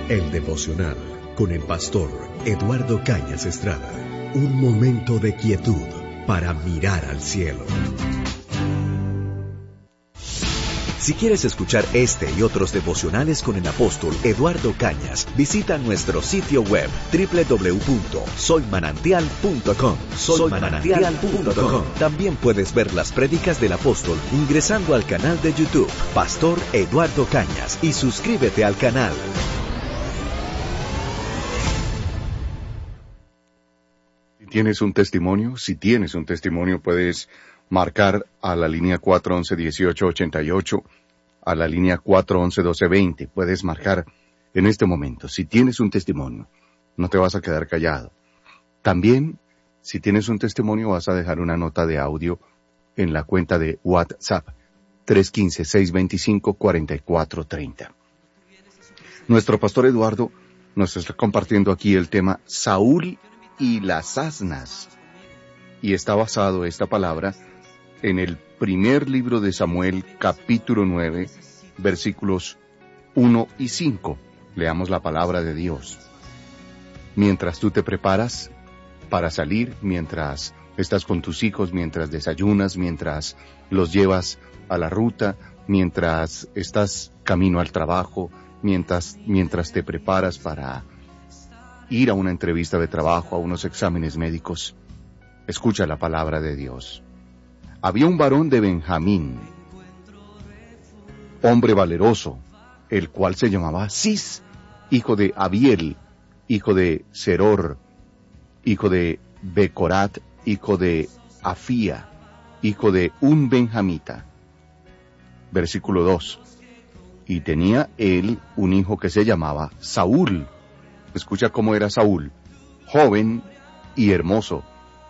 El devocional con el pastor Eduardo Cañas Estrada. Un momento de quietud para mirar al cielo. Si quieres escuchar este y otros devocionales con el apóstol Eduardo Cañas, visita nuestro sitio web www.soymanantial.com. Soymanantial.com. También puedes ver las prédicas del apóstol ingresando al canal de YouTube Pastor Eduardo Cañas y suscríbete al canal. Si tienes un testimonio, puedes marcar a la línea 411-1888, a la línea 411-1220. Puedes marcar en este momento. Si tienes un testimonio, no te vas a quedar callado. También, si tienes un testimonio, vas a dejar una nota de audio en la cuenta de WhatsApp 315-625-4430. Nuestro pastor Eduardo nos está compartiendo aquí el tema Saúl y las asnas. Y está basado esta palabra en el primer libro de Samuel, capítulo 9, versículos 1 y 5. Leamos la palabra de Dios. Mientras tú te preparas para salir, mientras estás con tus hijos, mientras desayunas, mientras los llevas a la ruta, mientras estás camino al trabajo, mientras te preparas para ir a una entrevista de trabajo, a unos exámenes médicos, escucha la palabra de Dios. Había un varón de Benjamín, hombre valeroso, el cual se llamaba Cis, hijo de Abiel, hijo de Seror, hijo de Becorat, hijo de Afía, hijo de un benjamita. Versículo 2. Y tenía él un hijo que se llamaba Saúl. Escucha cómo era Saúl, joven y hermoso.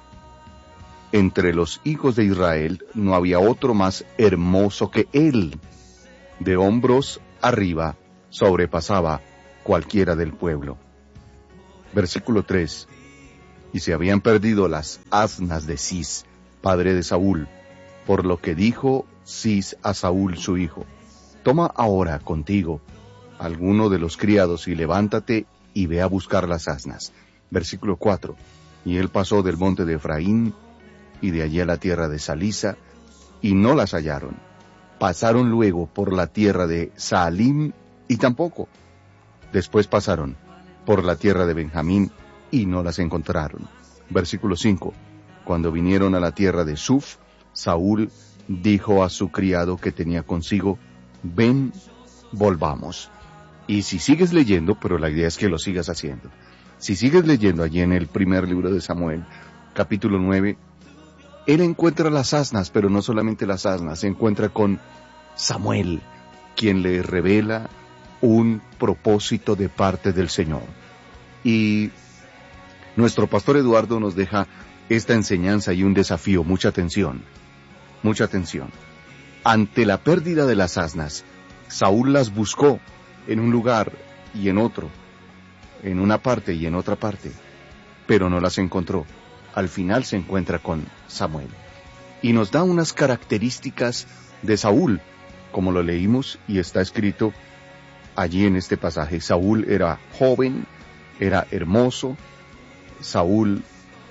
Entre los hijos de Israel no había otro más hermoso que él. De hombros arriba sobrepasaba cualquiera del pueblo. Versículo 3. Y se habían perdido las asnas de Cis, padre de Saúl, por lo que dijo Cis a Saúl su hijo: toma ahora contigo alguno de los criados y levántate y ve a buscar las asnas. Versículo 4. Y él pasó del monte de Efraín y de allí a la tierra de Salisa, y no las hallaron. Pasaron luego por la tierra de Saalim, y tampoco. Después pasaron por la tierra de Benjamín, y no las encontraron. Versículo 5. Cuando vinieron a la tierra de Suf, Saúl dijo a su criado que tenía consigo: ven, volvamos. Y si sigues leyendo, pero la idea es que lo sigas haciendo, si sigues leyendo allí en el primer libro de Samuel, capítulo 9, él encuentra las asnas, pero no solamente las asnas, se encuentra con Samuel, quien le revela un propósito de parte del Señor. Y nuestro pastor Eduardo nos deja esta enseñanza y un desafío. Mucha atención, mucha atención. Ante la pérdida de las asnas, Saúl las buscó en un lugar y en otro, en una parte y en otra parte, pero no las encontró. Al final se encuentra con Samuel y nos da unas características de Saúl, como lo leímos y está escrito allí en este pasaje. Saúl era joven, era hermoso, Saúl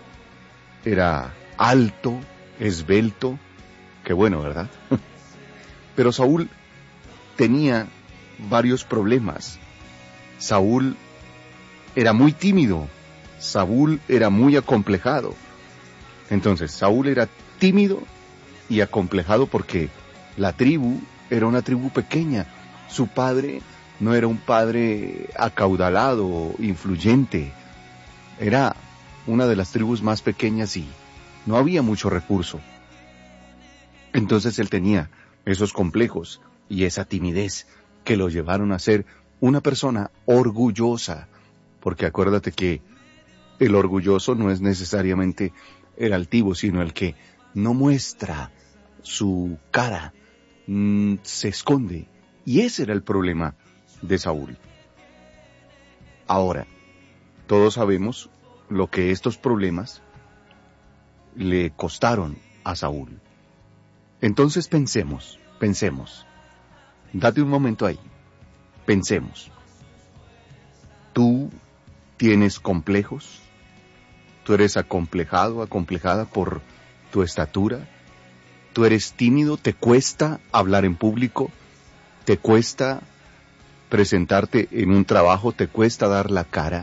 era alto, esbelto, qué bueno, ¿verdad? Pero Saúl tenía varios problemas. Saúl era muy tímido, Saúl era muy acomplejado. Entonces, Saúl era tímido y acomplejado porque la tribu era una tribu pequeña. Su padre no era un padre acaudalado, influyente. Era una de las tribus más pequeñas y no había mucho recurso. Entonces él tenía esos complejos y esa timidez que lo llevaron a ser una persona orgullosa, porque acuérdate que el orgulloso no es necesariamente el altivo, sino el que no muestra su cara, se esconde, y ese era el problema de Saúl. Ahora, todos sabemos lo que estos problemas le costaron a Saúl. Entonces pensemos, date un momento ahí, pensemos. ¿Tienes complejos? ¿Tú eres acomplejado, acomplejada por tu estatura? ¿Tú eres tímido? ¿Te cuesta hablar en público? ¿Te cuesta presentarte en un trabajo? ¿Te cuesta dar la cara?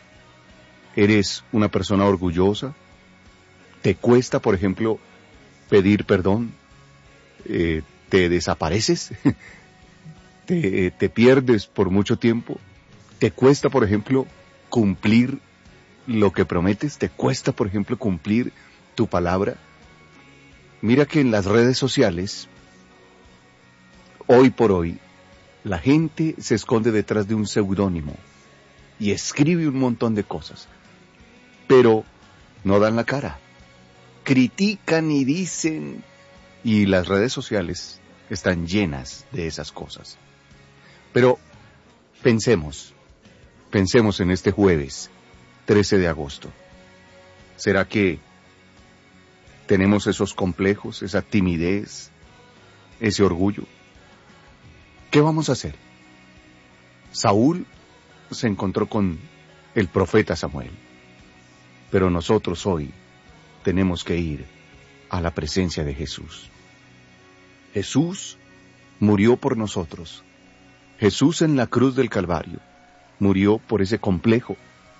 ¿Eres una persona orgullosa? ¿Te cuesta, por ejemplo, pedir perdón? ¿Te desapareces? ¿Te pierdes por mucho tiempo? ¿Te cuesta, por ejemplo, cumplir lo que prometes? ¿Te cuesta, por ejemplo, cumplir tu palabra? Mira que en las redes sociales, hoy por hoy, la gente se esconde detrás de un seudónimo y escribe un montón de cosas, pero no dan la cara. Critican y dicen, y las redes sociales están llenas de esas cosas. Pero pensemos en este jueves 13 de agosto. ¿Será que tenemos esos complejos, esa timidez, ese orgullo? ¿Qué vamos a hacer? Saúl se encontró con el profeta Samuel, pero nosotros hoy tenemos que ir a la presencia de Jesús. Jesús murió por nosotros. Jesús en la cruz del Calvario murió por ese complejo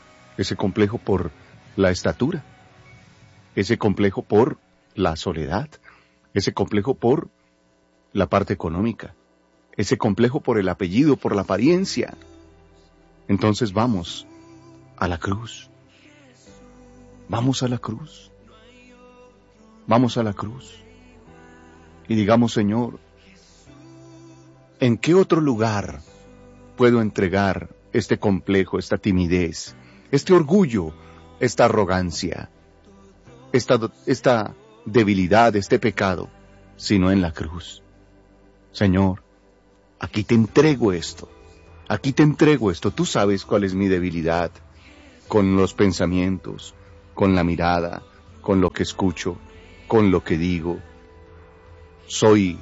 por la estatura, ese complejo por la soledad, ese complejo por la parte económica, ese complejo por el apellido, por la apariencia. Entonces vamos a la cruz. Vamos a la cruz. Vamos a la cruz. Y digamos, Señor, ¿en qué otro lugar puedo entregar este complejo, esta timidez, este orgullo, esta arrogancia, esta debilidad, este pecado, sino en la cruz? Señor, aquí te entrego esto. Aquí te entrego esto. Tú sabes cuál es mi debilidad con los pensamientos, con la mirada, con lo que escucho, con lo que digo. Soy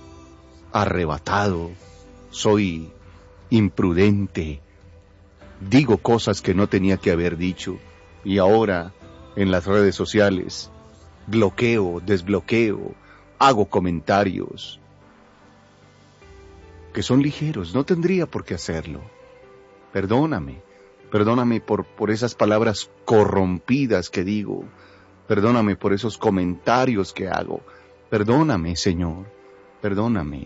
arrebatado, soy imprudente, digo cosas que no tenía que haber dicho y ahora en las redes sociales bloqueo, desbloqueo, hago comentarios que son ligeros, no tendría por qué hacerlo. Perdóname por esas palabras corrompidas que digo, perdóname por esos comentarios que hago, perdóname, Señor, perdóname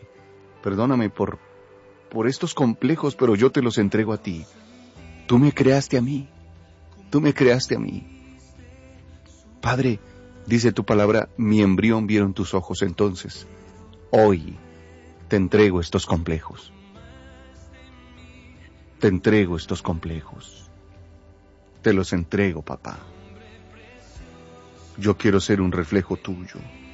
por estos complejos, pero yo te los entrego a ti. Tú me creaste a mí, Padre, dice tu palabra, mi embrión vieron tus ojos, entonces, hoy te entrego estos complejos. Te entrego estos complejos. Te los entrego, papá. Yo quiero ser un reflejo tuyo.